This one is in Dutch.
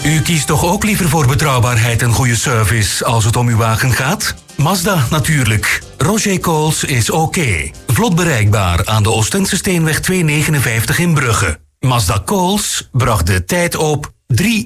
U kiest toch ook liever voor betrouwbaarheid en goede service als het om uw wagen gaat? Mazda natuurlijk. Roger Coles is oké. Vlot bereikbaar aan de Oostense Steenweg 259 in Brugge. Mazda Coles bracht de tijd op 3